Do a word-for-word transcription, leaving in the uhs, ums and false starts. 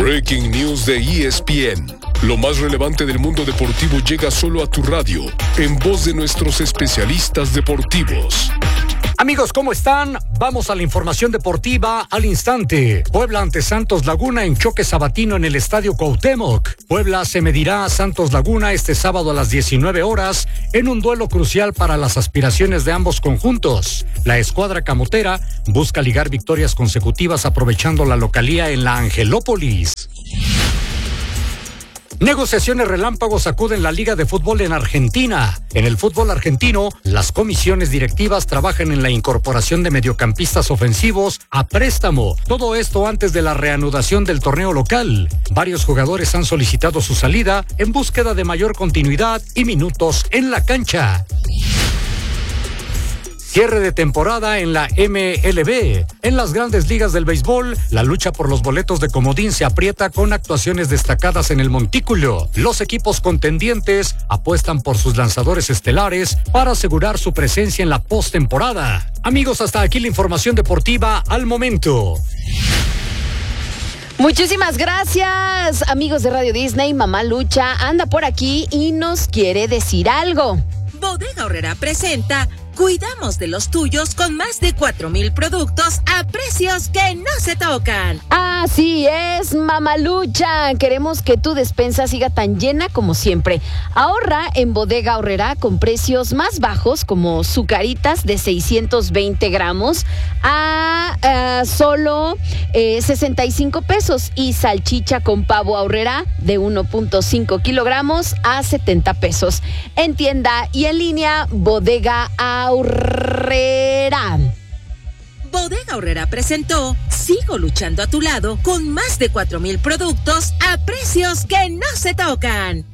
Breaking News de E S P N. Lo más relevante del mundo deportivo llega solo a tu radio, en voz de nuestros especialistas deportivos. Amigos, ¿cómo están? Vamos a la información deportiva al instante. Puebla ante Santos Laguna en choque sabatino en el Estadio Cuauhtémoc. Puebla se medirá a Santos Laguna este sábado a las diecinueve horas en un duelo crucial para las aspiraciones de ambos conjuntos. La escuadra camotera busca ligar victorias consecutivas aprovechando la localía en la Angelópolis. Negociaciones relámpagos sacuden la Liga de Fútbol en Argentina. En el fútbol argentino, las comisiones directivas trabajan en la incorporación de mediocampistas ofensivos a préstamo. Todo esto antes de la reanudación del torneo local. Varios jugadores han solicitado su salida en búsqueda de mayor continuidad y minutos en la cancha. Cierre de temporada en la M L B. En las grandes ligas del béisbol, la lucha por los boletos de comodín se aprieta con actuaciones destacadas en el montículo. Los equipos contendientes apuestan por sus lanzadores estelares para asegurar su presencia en la postemporada. Amigos, hasta aquí la información deportiva al momento. Muchísimas gracias, amigos de Radio Disney. Mamá Lucha anda por aquí y nos quiere decir algo. Bodega Aurrerá presenta Cuidamos de los tuyos con más de cuatro mil productos a precios que no se tocan. Así es, Mamalucha. Queremos que tu despensa siga tan llena como siempre. Ahorra en Bodega Aurrerá con precios más bajos como sucaritas de seiscientos veinte gramos a uh, solo eh, sesenta y cinco pesos y salchicha con pavo Aurrerá de uno punto cinco kilogramos a setenta pesos. En tienda y en línea, Bodega Aurrerá. Aurrerá. Bodega Aurrerá presentó Sigo luchando a tu lado con más de cuatro mil productos a precios que no se tocan.